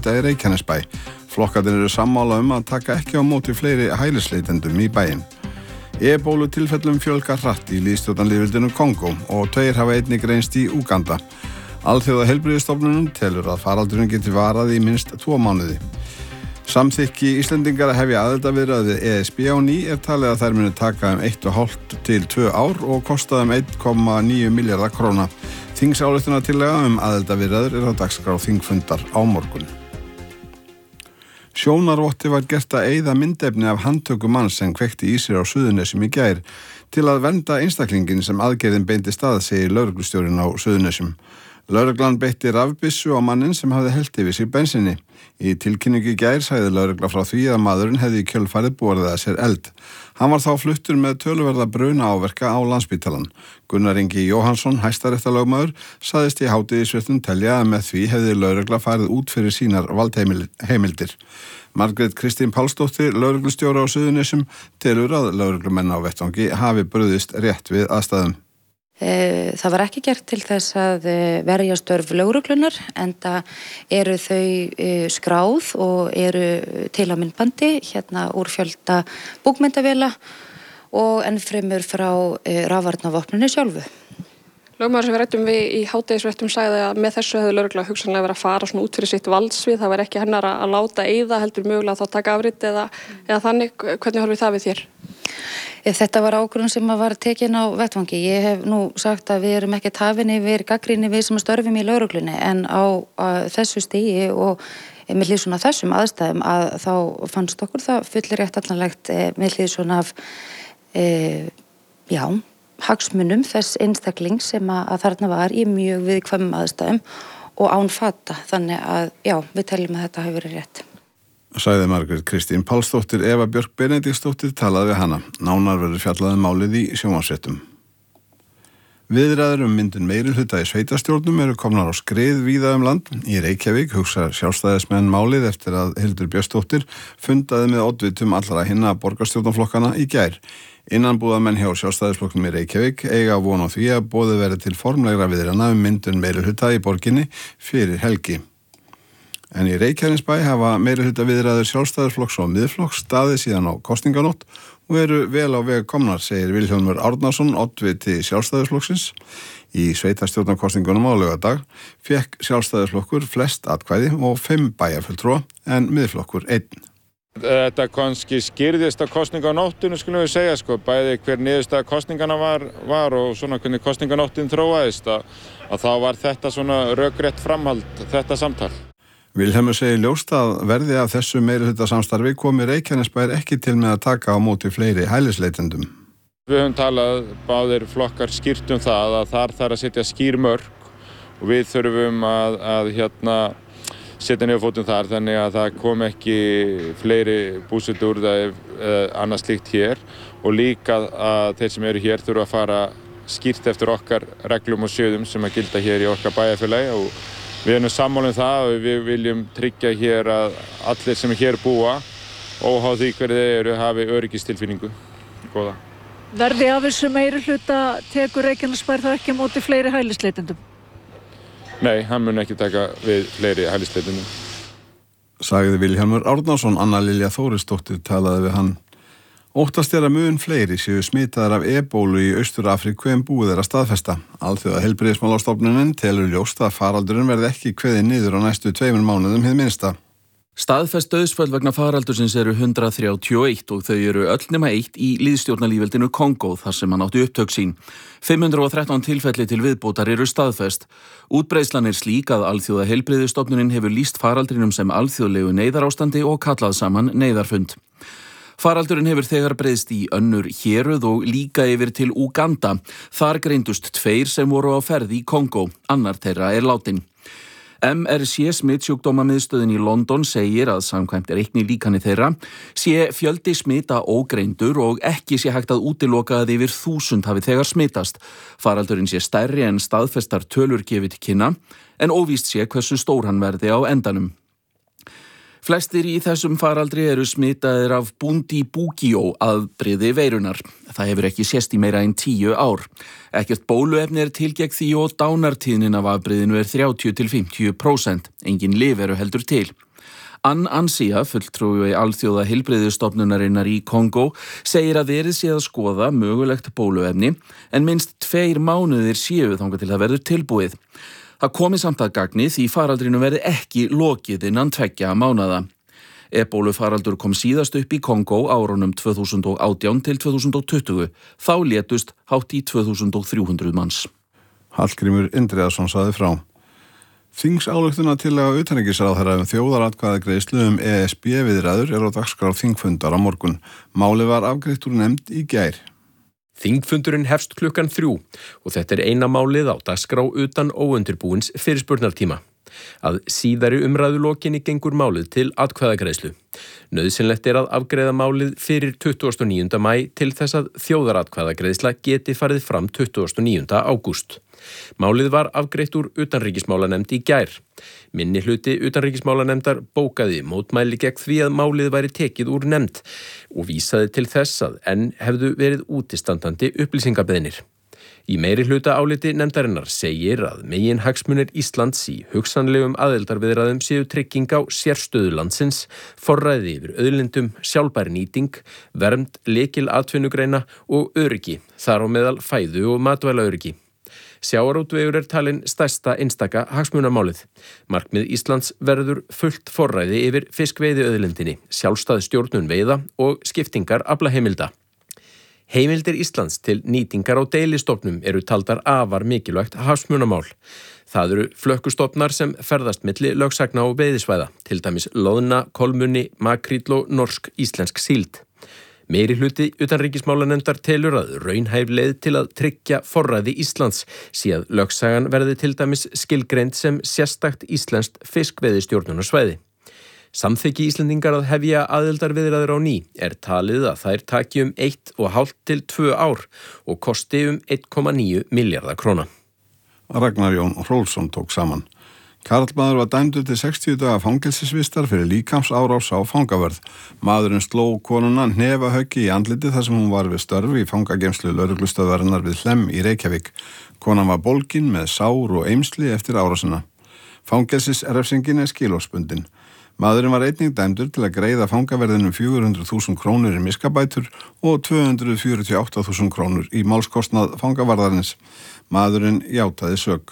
meirihluta í Reykjanesbæ. Flokkarnir eru sammála að taka ekki á móti fleiri hælisleitendum í bæinn. Ebólu tilfellum fjölgar hratt í lýðstjórnarlýðveldinu Kongó og 2 hafa einnig greinst í Úganda. Alþjóða heilbrigðisstofnunin telur að faraldurinn geti varað í minnst 2 mánuði. Samþykki Íslendingar að hefja aðildarviðræður við ESB á ný talið að þær muni taka 1,5 til 2 ár og kosta 1,9 milljarða króna. Þingsályktunartillaga aðildarviðræður á dagskrá þingfundar á morgun. Sjónarvotti var gert að eyða myndefni af handtöku manns sem kveikti í sér á Suðurnesjum í gær til að vernda einstaklingin sem aðgerðin beindist að, segir lögreglustjórinn á Suðurnesjum. Lögreglan beitti rafbyssu á manninn sem hafði hellt yfir sig bensinni. Í tilkynningu í gær sagði lögregla frá því að maðurinn hefði í kjölfarið borið að sér eld. Hann var þá fluttur með töluverða bruna áverka á Landspítalann. Gunnar Ingi Jóhannsson, hæstaréttarlögmaður, sagðist í hádegisfréttum telja að með því hefði lögregla farið út fyrir sínar valdheimildir. Margrét Kristín Pálsdóttir, lögreglustjóri á Suðurnesjum, telur að lögreglumenn á vettvangi hafi brugðist rétt við aðstæðum. Það var ekki gert til þess að verja störf lögreglunar, enda eru þau skráð og eru til á myndbandi úr fjölda búkmyndavéla og ennfremur frá rafvarnarvopninu sjálfu. Lögmaður sem við ræddum við í hádegisfréttum sagði að með þessu hefði lögregla hugsanlega verið að fara svona út fyrir sitt valdsvið. Það var ekki hennar að láta eyða, heldur mögulega þá taka afrit eða þannig. Hvernig horfir það við þér? Þetta var ákvörðun sem var tekin á vettvangi. Ég hef nú sagt að við erum ekki hafin yfir gagnrýni við sem störfum í lögreglunni, en á þessu stigi og með hliðsjón af þessum aðstæðum að þá fannst okkur það fullrétt allanlegt með hliðsjón af hagsmunum þess einstakling sem að þarna var í mjög viðkvæmum aðstæðum og án fata. Þannig að við teljum að þetta hafi verið rétt. Sagði Margrét Kristín Pálsdóttir. Eva Björk Benediktsdóttir talaði við hana. Nánar verður fjallað málið í sjónvarpsfréttum. Viðræður myndun meirihluta í sveitarstjórnum eru komnar á skrið víða land. Í Reykjavík hugsar sjálfstæðismenn málið eftir að Hildur Björnsdóttir fundaði með oddvitum allra hinna borgarstjórnarflokkana í gær. Innanbúðamenn hjá sjálfstæðisflokknum í Reykjavík eiga von á því að boðið verði til formlegra viðræðna myndun meirihluta í borginni fyrir helgi. En í Reykjanesbæ hafa meirihluta viðræður sjálfstæðisflokks og miðflokks staðið síðan á kosninganótt og eru vel á veg komnar, segir Vilhjálmur Árnason, oddviti sjálfstæðisflokksins. Í sveitarstjórnarkosningunum á laugardag fékk sjálfstæðisflokkur flest atkvæði og 5 bæjarfulltrúa en miðflokkur 1. Þetta kannski skýrðist á kosninganóttinu, skulum við segja, bæði hver niðurstaða kosningana var og svona hvernig kosninganóttin þróaðist, að þá var þetta svona rökrétt framhald, þetta samtal. Vilhjálmur segir ljóst að verði af þessu meirihlutasamstarfi komi Reykjanesbær ekki til með að taka á móti fleiri hælisleitendum. Við höfum talað báðir flokkar skýrt það að þar þarf að setja skýr mörk og við þurfum að setja niður fótum þar þannig að það kom ekki fleiri búsetuúrræði annað slíkt hér og líka að þeir sem eru hér þurfa að fara skýrt eftir okkar reglum og sjöðum sem að gilda hér í okkar bæjarfélagi og við erum sammála það og við viljum tryggja hér að allir sem hér búa, óháð því hverju þeir eru, hafi öryggistilfinningu. Góða. Verði af þessu meirihluta tekur Reykjanesbær þá ekki á móti fleiri hælisleitendum? Nei, hann mun ekki taka við fleiri hælisleitendum. Sagði Vilhjálmur Árnason. Anna Lilja Þórisdóttir talaði við hann. Óttast að mun fleiri séu smitaðar af ebólu í Austur-Afríku en búið að staðfesta. Alþjóða heilbrigðismálastofnunin telur ljóst að faraldurinn verði ekki kveðið niður á næstu 2 mánuðum hið minnsta. Staðfest dauðsföll vegna faraldursins eru 131 og þau eru öll nema 1 í lýðstjórnarlýðveldinu Kongó þar sem hann átti upptök sín. 513 tilfelli til viðbótar eru staðfest. Útbreiðslan slík að Alþjóða heilbrigðisstofnunin hefur lýst faraldrinum sem alþjóðlegu neyðarástandi og kallað saman neyðarfund. Faraldurinn hefur þegar breiðst í önnur héröð og líka yfir til Úganda. Þar greindust 2 sem voru á ferð í Kongó. Annar þeirra látinn. MRC smittsjúkdómamiðstöðin í London segir að samkvæmt reiknilíkani þeirra sé fjöldi smita ógreindur og ekki sé hægt að útiloka að yfir 1000 hafi þegar smitast. Faraldurinn sé stærri en staðfestar tölur gefið til kynna en óvíst sé hversu stór hann verði á endanum. Flestir í þessum faraldri eru smitaðir af Bundibugyo afbrigði veirunar. Það hefur ekki sést í meira en 10 ár. Ekkert bóluefni til gegn því og dánartíðnin af afbrigðinu 30-50%. Engin lyf eru heldur til. Ann Ansía, fulltrúi alþjóða heilbrigðisstofnunarinnar í Kongó, segir að verið sé að skoða mögulegt bóluefni en minnst 2 mánuðir séu þangað til það verður tilbúið. Það komi samt að gagni því faraldrinu verði ekki lokið innan 2 mánaða. Ebólufaraldur kom síðast upp í Kongó árunum 2018 til 2020. Þá létust hátt í 2300 manns. Hallgrímur Indriðason sagði frá. Þingsályktunartillaga utanríkisráðherra þjóðaratkvæðagreiðslu ESB viðræður á dagskrá þingfundar á morgun. Málið var afgreitt úr nefnd í gær. Þingfundurinn hefst klukkan 3 og þetta eina málið á dagskrá utan óundirbúins fyrirspurnartíma. Að síðari umræðu lokinni gengur málið til atkvæðagreiðslu. Nauðsynlegt að afgreiða málið fyrir 29. maí til þess að þjóðaratkvæðagreiðsla geti farið fram 29. ágúst. Málið var afgreitt úr utanríkismálanefnd í gær. Minni hluti utanríkismálanefndar bókaði mótmæli gegn því að málið væri tekið úr nefnd og vísaði til þess að enn hefðu verið útistandandi upplýsingabeiðnir. Í meiri hluta áliti nefndarinnar segir að meginhagsmunir Íslands í hugsanlegum aðildarviðræðum séu trygging á sérstöðu landsins, forræði yfir auðlindum, sjálfbær nýting, vernd lykilatvinnugreina og öryggi, þar á meðal fæðu og matvælaöryggi. Sjávarútvegur talin stærsta einstaka hagsmunamálið. Markmið Íslands verður fullt forræði yfir fiskveiðiauðlindinni, sjálfstæð stjórnun veiða og skiptingar aflaheimilda. Heimildir Íslands til nýtingar á deilistofnum eru taldar afar mikilvægt hagsmunamál. Það eru flökkustofnar sem ferðast milli lögsagna og veiðisvæða, til dæmis loðna, kolmunni, makríll og norsk-íslensk síld. Meiri hluti utanríkismálanefndar telur að raunhæf leið til að tryggja forræði Íslands sé að lögsagan verði til dæmis skilgreind sem sérstakt íslenskt fiskveiðistjórnunarsvæði. Samþykki Íslendingar að hefja aðildarviðræður á ný talið að þær taki 1,5 til 2 ár og kosti 1,9 milljarða króna. Ragnar Jón Hrólfsson tók saman. Karlmaður var dæmdur til 60 daga fangelsisvistar fyrir líkamsárás á fangavörð. Maðurinn sló konuna hnefahöggi í andliti þar sem hún var við störf í fangageymslu lögreglustöðvarinnar við Hlemm í Reykjavík. Konan var bólgin með sár og eymsli eftir árásina. Fangelsisrefsingin skilorðsbundin. Maðurinn var einnig dæmdur til að greiða fangaverðinum 400.000 krónur í miskabætur og 248.000 krónur í málskostnað fangavarðarins. Maðurinn játaði sök.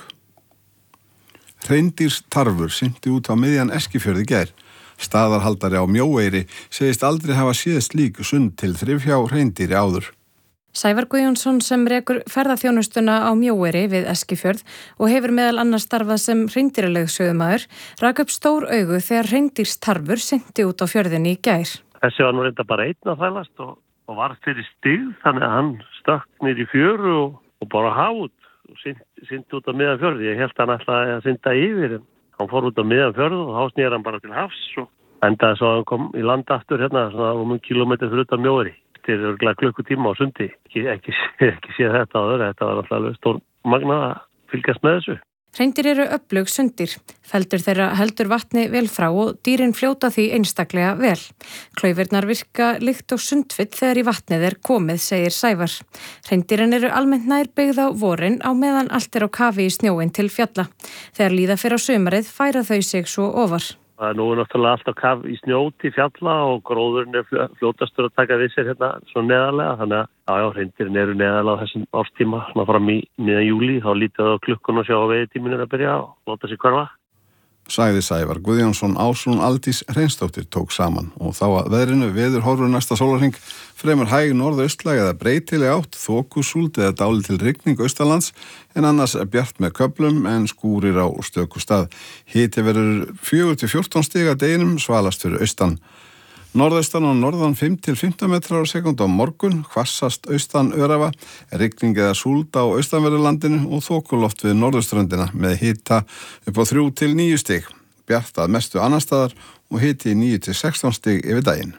Hreindýrstarfur synti út á miðjan Eskifjörð í gær. Staðarhaldari á Mjóeyri segist aldrei hafa séð slík sund til þrifhjá hreindýri áður. Sævar Guðjónsson sem rekur ferðaþjónustuna á Mjóeyri við Eskifjörð og hefur meðal annars starfað sem hreindýraleigusögumaður, rak upp stór augu þegar hreindýrstarfur synti út á fjörðinni í gær. Þessi var nú reynda bara einn að þælast og var fyrir stig, þannig að hann stökk niður í fjöru og bara hafút og synti út á miðjan fjörð. Ég held hann ætlaði að synda yfir, en hann fór út á miðjan fjörð og þá snýr hann bara til hafs og endaði svo að hann kom í land aftur hérna, svona kilometri fyrir utan Mjóeyri. Þetta er örgulega klukkutíma á sundi. Ekki sé þetta áður, þetta var alltaf stór magna að fylgjast með þessu. Hreindýr eru öflug sundir. Feldur þeirra heldur vatni vel frá og dýrin fljóta því einstaklega vel. Klaufirnar virka líkt og sundfitt þegar í vatnið komið, segir Sævar. Hreindýrin eru almennt nær byggð á vorin á meðan allt á kafi í snjóin til fjalla. Þegar líða fyrir á sumarið færa þau sig svo ofar. Það nú náttúrulega alltaf kaf í snjóti fjalla og gróðurinn fljótastur að taka við sér hérna svo neðarlega. Þannig að hreindýrin eru neðarlega á þessum árstíma, svona fram í miðjan júlí, þá lítið á klukkun og sjá að veiðitíminn að byrja og láta sig hverfa. Sagði Sævar Guðjónsson. Ásrún Aldís Hreinsdóttir tók saman og þá að veðrinu veðurhorfur næsta sólarhring fremur hæg norðaustlæg eða breytileg átt, þokusúld eða dálítil rigning austanlands en annars bjart með köflum en skúrir á stöku stað. Hiti verður 4 til 14 stig að deginum, svalast fyrir austan. Norðaustan og norðan 5 til 15 metrar á sekúndu á morgun, hvassast austan örafa, rigning eða súld á austanverðurlandinu og þokuloft við norðurströndina með hita upp á 3 til 9 stig. Bjart að mestu annar staðar og hiti 9 til 16 stig yfir daginn.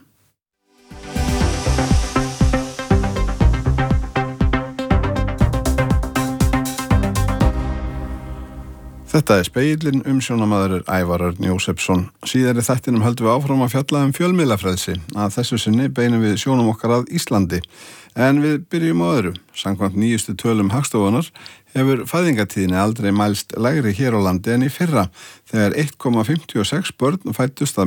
Þetta Spegillinn, umsjónamaður Ævar Örn Jósefsson. Síðar í þættinum höldum við áfram að fjalla fjölmiðlafrelsi. Að þessu sinni beinum við sjónum okkar að Íslandi. En við byrjum á öðru. Samkvæmt nýjustu tölum Hagstofunnar hefur fæðingatíðni aldrei mælst lægri hér á landi en í fyrra, þegar 1,56 börn fæddust að